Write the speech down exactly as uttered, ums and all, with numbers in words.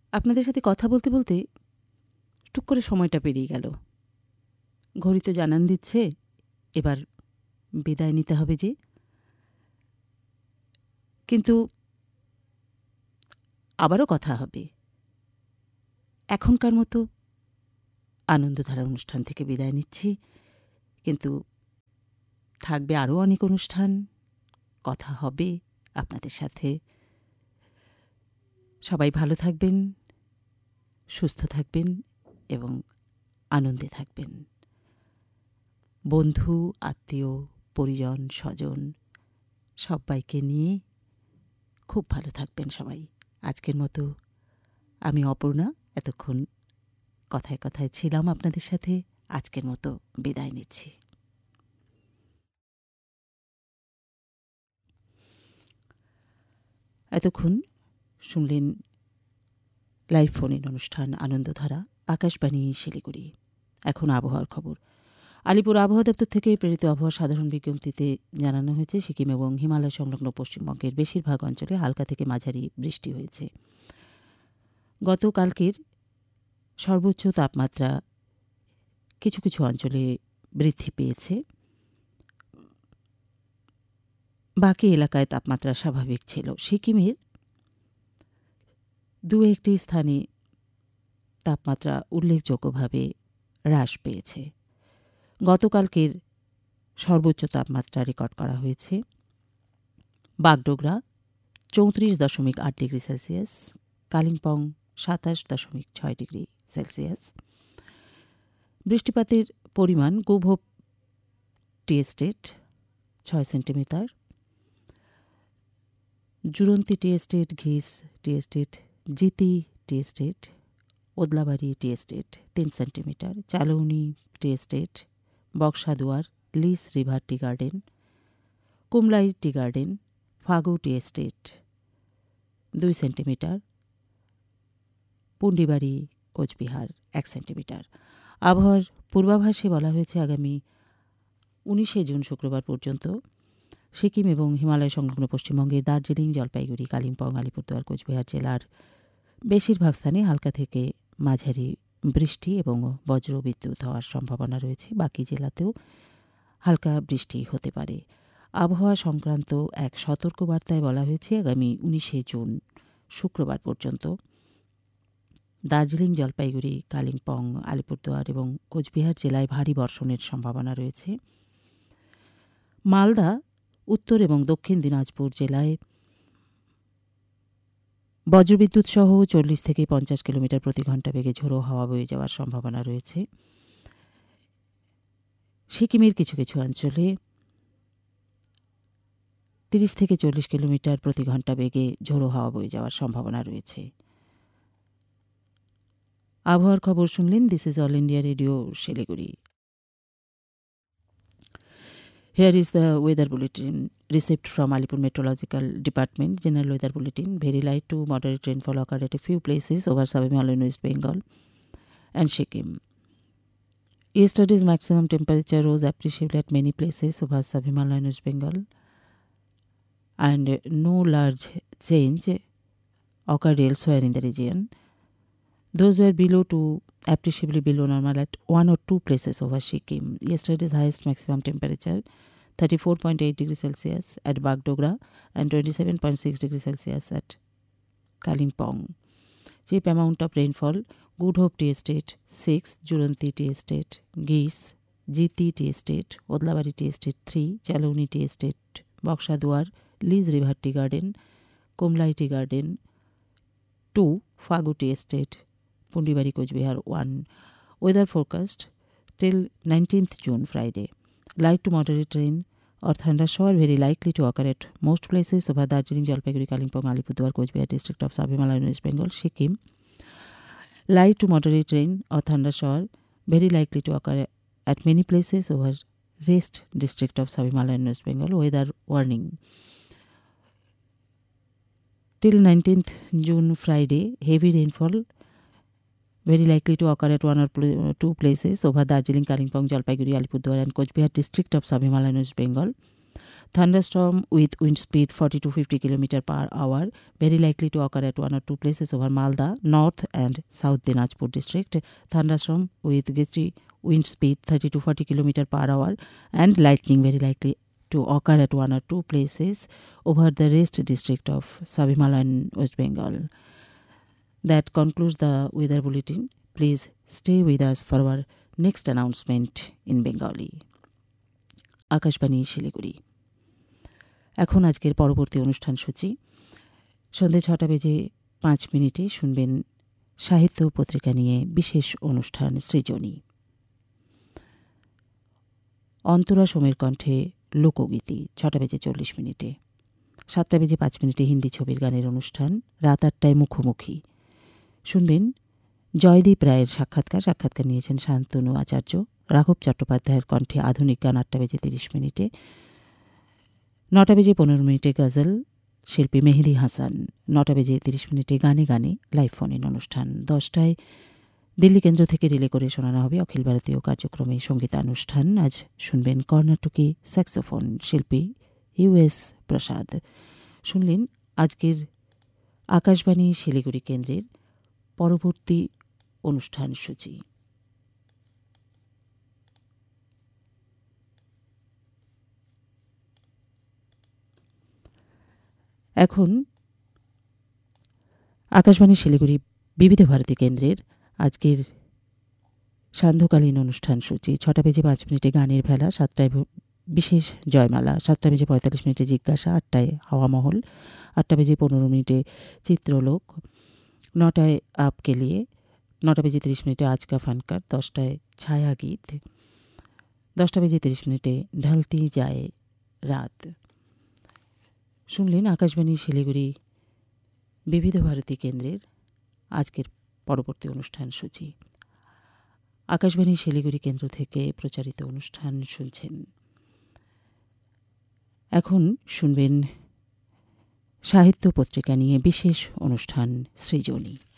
আপনাদের সাথে কথা বলতে বলতে টুক করে সময়টা পেরিয়ে গেল। ঘড়ি তো জানান দিচ্ছে এবার বিদায় নিতে হবে যে। কিন্তু আবারও কথা হবে। এখনকার মতো আনন্দধারা অনুষ্ঠান থেকে বিদায় নিচ্ছি, কিন্তু থাকবে আরও অনেক অনুষ্ঠান, কথা হবে আপনাদের সাথে। সবাই ভালো থাকবেন, সুস্থ থাকবেন এবং আনন্দে থাকবেন। বন্ধু, আত্মীয়, পরিজন, স্বজন সবাইকে নিয়ে খুব ভালো থাকবেন সবাই। আজকের মতো আমি অপর্ণা এতক্ষণ কথায় কথায় ছিলাম আপনাদের সাথে। আজকের মতো বিদায় নিচ্ছি। এতক্ষণ শুনলেন লাইভ ফোন ইন অনুষ্ঠান আনন্দধারা, আকাশবাণী শিলিগুড়ি। এখন আবহাওয়ার খবর। আলিপুর আবহাওয়া দপ্তর থেকে প্রেরিত আবহাওয়া সাধারণ বিজ্ঞপ্তিতে জানানো হয়েছে, সিকিম এবং হিমালয় সংলগ্ন পশ্চিমবঙ্গের বেশিরভাগ অঞ্চলে হালকা থেকে মাঝারি বৃষ্টি হয়েছে। গতকালকের সর্বোচ্চ তাপমাত্রা কিছু কিছু অঞ্চলে বৃদ্ধি পেয়েছে, বাকি এলাকায় তাপমাত্রা স্বাভাবিক ছিল। সিকিমের দু একটি স্থানে তাপমাত্রা উল্লেখযোগ্যভাবে হ্রাস পেয়েছে। গতকালকের সর্বোচ্চ তাপমাত্রা রেকর্ড করা হয়েছে বাগডোগরা চৌত্রিশ দশমিক আট ডিগ্রি সেলসিয়াস, কালিম্পং সাতাশ দশমিক ছয় ডিগ্রি সেলসিয়াস। বৃষ্টিপাতের পরিমাণ গোভোপ টি এস্টেট ছয় centimetre, জুরন্তি tea estate, ঘিস tea estate, জিতি tea estate, Odlabari tea estate তিন সেন্টিমিটার, চালৌনি টি এস্টেট, বক্সাদুয়ার, লিস river tea garden, Kumlai tea garden, ফাগু টি এস্টেট দুই সেন্টিমিটার, পুন্ডিবাড়ি কোচবিহার এক সেন্টিমিটার। আবহাওয়ার পূর্বাভাসে বলা হয়েছে আগামী উনিশে জুন শুক্রবার পর্যন্ত সিকিম এবং হিমালয় সংলগ্ন পশ্চিমবঙ্গের দার্জিলিং, জলপাইগুড়ি, কালিম্পং, আলিপুরদুয়ার, কোচবিহার জেলার বেশিরভাগ স্থানে হালকা থেকে মাঝারি বৃষ্টি এবং বজ্র বিদ্যুৎ হওয়ার সম্ভাবনা রয়েছে। বাকি জেলাতেও হালকা বৃষ্টি হতে পারে। আবহাওয়া সংক্রান্ত এক সতর্কবার্তায় বলা হয়েছে আগামী উনিশে জুন শুক্রবার পর্যন্ত দার্জিলিং, জলপাইগুড়ি, কালিম্পং, আলিপুরদুয়ার এবং কোচবিহার জেলায় ভারী বর্ষণের সম্ভাবনা রয়েছে। মালদা, উত্তর এবং দক্ষিণ দিনাজপুর জেলায় বজ্রবিদ্যুৎ সহ চল্লিশ থেকে পঞ্চাশ কিলোমিটার প্রতি ঘন্টা বেগে ঝোড়ো হাওয়া বয়ে যাওয়ার সম্ভাবনা রয়েছে। সিকিমের কিছু কিছু অঞ্চলে তিরিশ থেকে চল্লিশ কিলোমিটার প্রতি ঘন্টা বেগে ঝোড়ো হাওয়া বয়ে যাওয়ার সম্ভাবনা রয়েছে। আবহাওয়ার খবর শুনলেন। This is all India radio Siliguri. Here is the weather bulletin received from Alipur Meteorological Department. General weather bulletin: very light to moderate rainfall occurred at a few places over sub-Himalayan West Bengal and Sikkim. Yesterday's maximum temperature rose appreciably at many places over sub-Himalayan West Bengal, and no large change occurred elsewhere in the region. Those were below to appreciably below normal at one or two places over Sikkim. Yesterday's highest maximum temperature thirty-four point eight degrees Celsius at Bagdogra and twenty-seven point six degrees Celsius at Kalimpong. Cheap amount of rainfall: Good Hope Tea Estate six, Juranti Tea Estate, Geese, Jiti Tea Estate, Odlabari Tea Estate three, Chaloni Tea Estate, Boksaduar, Lees River Tea Garden, Kumlai Tea Garden two, Fagu Tea Estate, Pundibari Kochbihar one. Weather forecast till nineteenth June Friday. Light to moderate rain or thundershower very likely to occur at most places over Darjeeling, Jalpaiguri, Kalimpong, Alipurduar, Kochbihar district of Sub-Himalayan West Bengal, Sikkim. Light to moderate rain or thundershower very likely to occur at many places over rest district of Sub-Himalayan West Bengal. Weather warning. Till nineteenth June Friday, heavy rainfall very likely to occur at one or pl- two places over Darjeeling, Kalimpong, Jalpaiguri, Alipurduar and Kochbihar district of Sub-Himalayan West Bengal. Thunderstorm with wind speed forty to fifty kilometers per hour, very likely to occur at one or two places over Malda, North and South Dinajpur district. Thunderstorm with gusty wind speed thirty to forty kilometers per hour and lightning very likely to occur at one or two places over the rest district of Sub-Himalayan West Bengal. That concludes the weather bulletin. Please stay with us for our next announcement in Bengali. Akashvani Siliguri. এখন আজকের পরবর্তী অনুষ্ঠান সূচি। সন্ধ্যে ছটা বেজে পাঁচ মিনিটে শুনবেন সাহিত্য পত্রিকা নিয়ে বিশেষ অনুষ্ঠান সৃজনী। অন্তরা সোমের কণ্ঠে লোকগীতি ছটা বেজে চল্লিশ মিনিটে। সাতটা বেজে পাঁচ মিনিটে হিন্দি ছবির গানের অনুষ্ঠান রাত আটটায় মুখোমুখি শুনবেন জয়দীপ রায়ের সাক্ষাৎকার। সাক্ষাৎকার নিয়েছেন শান্তনু আচার্য। রাঘব চট্টোপাধ্যায়ের কণ্ঠে আধুনিক গান আটটা বেজে তিরিশ মিনিটে। নটা বেজে পনেরো মিনিটে গজল শিল্পী মেহেদি হাসান। নটা বেজে তিরিশ মিনিটে গানে গানে লাইভ ফোন ইন অনুষ্ঠান। দশটায় দিল্লি কেন্দ্র থেকে রিলে করে শোনানো হবে অখিল ভারতীয় কার্যক্রমে সঙ্গীতানুষ্ঠান। আজ শুনবেন কর্ণাটকি স্যাক্সোফোন শিল্পী ইউএস প্রসাদ। শুনলেন আজকের আকাশবাণী শিলিগুড়ি কেন্দ্রের পরবর্তী অনুষ্ঠান সূচি। এখন আকাশবাণী শিলিগুড়ি বিবিধ ভারতী কেন্দ্রের আজকের সান্ধ্যকালীন অনুষ্ঠান সূচি। ছটা বেজে পাঁচ মিনিটে গানের ভেলা, সাতটায় বিশেষ জয়মালা, সাতটা বেজে পঁয়তাল্লিশ মিনিটে জিজ্ঞাসা, আটটায় হাওয়ামহল, আটটা বেজে পনেরো মিনিটে চিত্রলোক, নটায় আপকে লিয়ে, নটা বেজে তিরিশ মিনিটে আজকা ফানকার, দশটায় ছায়া গীত, দশটা বেজে তিরিশ মিনিটে ঢালতি যায় রাত। শুনলেন আকাশবাণী শিলিগুড়ি বিবিধ ভারতী কেন্দ্রের আজকের পরবর্তী অনুষ্ঠান সূচি। আকাশবাণী শিলিগুড়ি কেন্দ্র থেকে প্রচারিত অনুষ্ঠান শুনছেন। এখন শুনবেন সাহিত্য পত্রিকা নিয়ে বিশেষ অনুষ্ঠান সৃজনী।